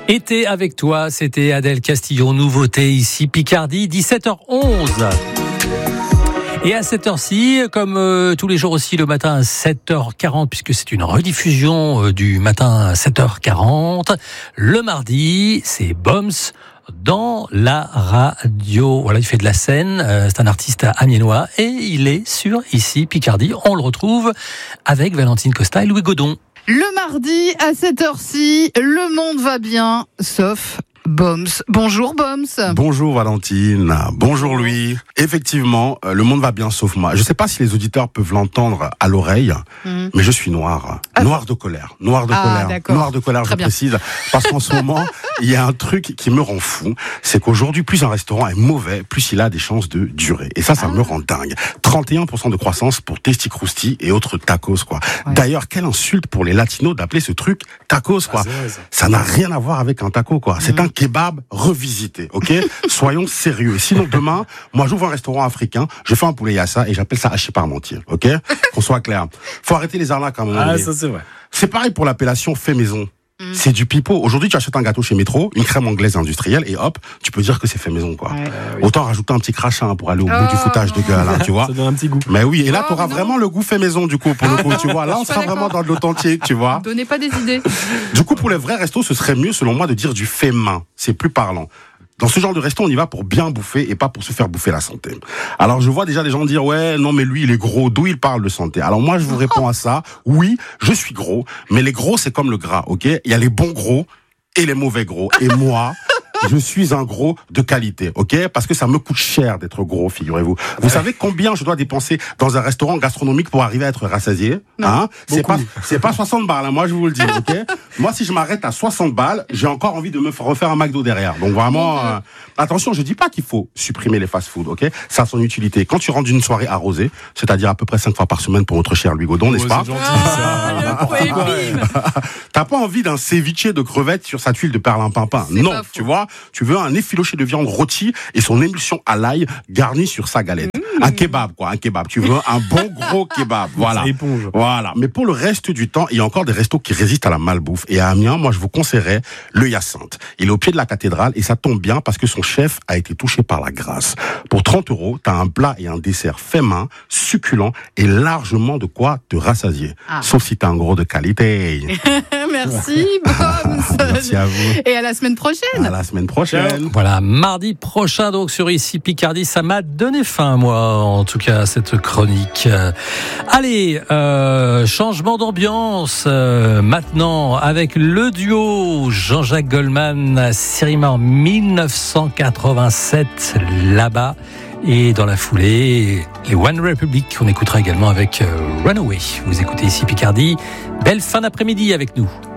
Été avec toi, c'était Adèle Castillon, nouveauté ici Picardie, 17h11. Et à cette heure-ci, comme tous les jours aussi le matin à 7h40, puisque c'est une rediffusion du matin à 7h40, le mardi, c'est Boms dans la radio. Voilà, il fait de la scène, c'est un artiste amiénois et il est sur ici Picardie. On le retrouve avec Valentine Costa et Louis Godon. Le mardi, à cette heure-ci, le monde va bien, sauf Boms. Bonjour Boms. Bonjour Valentine, bonjour Louis. Effectivement, le monde va bien sauf moi. Je ne sais pas si les auditeurs peuvent l'entendre à l'oreille, mais je suis noir. Noir de colère. Noir de colère, je précise. Parce qu'en ce moment, il y a un truc qui me rend fou. C'est qu'aujourd'hui, plus un restaurant est mauvais, plus il a des chances de durer. Et ça me rend dingue. 31% de croissance pour Testi Crousti et autres tacos, quoi. Ouais. D'ailleurs, quelle insulte pour les latinos d'appeler ce truc tacos, quoi. Ça n'a rien à voir avec un taco, quoi. C'est un kebab revisité, ok? Soyons sérieux. Sinon, demain, moi, j'ouvre un restaurant africain, je fais un poulet yassa et j'appelle ça haché parmentier, ok? Qu'on soit clair. Faut arrêter les arnaques à un moment donné. Ça, c'est vrai. C'est pareil pour l'appellation fait maison. C'est du pipeau. Aujourd'hui, tu achètes un gâteau chez Métro, une crème anglaise industrielle, et hop, tu peux dire que c'est fait maison, quoi. Autant rajouter un petit crachin pour aller au bout du foutage de gueule, hein, tu vois. Ça donne un petit goût. Mais oui, et là, t'auras vraiment le goût fait maison, du coup, pour le coup, tu vois. Là, on sera vraiment dans de l'authentique, tu vois. Donnez pas des idées. Du coup, pour les vrais restos, ce serait mieux, selon moi, de dire du fait main. C'est plus parlant. Dans ce genre de resto, on y va pour bien bouffer et pas pour se faire bouffer la santé. Alors, je vois déjà des gens dire, ouais, non, mais lui, il est gros. D'où il parle de santé? Alors, moi, je vous réponds à ça. Oui, je suis gros. Mais les gros, c'est comme le gras, ok? Il y a les bons gros et les mauvais gros. Et moi, je suis un gros de qualité, ok? Parce que ça me coûte cher d'être gros, figurez-vous. Vous savez combien je dois dépenser dans un restaurant gastronomique pour arriver à être rassasié? Hein? C'est pas 60 balles, hein, moi je vous le dis, ok? Moi, si je m'arrête à 60 balles, j'ai encore envie de me refaire un McDo derrière. Donc vraiment, attention, je dis pas qu'il faut supprimer les fast-food, ok? Ça a son utilité. Quand tu rentres d'une soirée arrosée, c'est-à-dire à peu près 5 fois par semaine pour notre cher Louis Godon, n'est-ce pas? T'as pas envie d'un ceviche de crevettes sur sa tuile de perlimpinpin. Non, tu vois? Tu veux un effiloché de viande rôtie et son émulsion à l'ail garnie sur sa galette. Un kebab, quoi, un kebab. Tu veux un bon gros kebab. Voilà. Voilà. Mais pour le reste du temps, il y a encore des restos qui résistent à la malbouffe. Et à Amiens, moi, je vous conseillerais le Hyacinthe. Il est au pied de la cathédrale et ça tombe bien parce que son chef a été touché par la grâce. Pour 30 €, t'as un plat et un dessert fait main, succulent et largement de quoi te rassasier. Sauf si t'as un gros de qualité. Merci, Boms. Merci à vous. Et à la semaine prochaine. À la semaine prochaine. Voilà, mardi prochain, donc sur ici Picardie, ça m'a donné faim, moi, en tout cas, cette chronique. Allez, changement d'ambiance, maintenant, avec le duo Jean-Jacques Goldman, Sirima en 1987, là-bas. Et dans la foulée, les One Republic, qu'on écoutera également avec Runaway. Vous écoutez ici Picardie. Belle fin d'après-midi avec nous.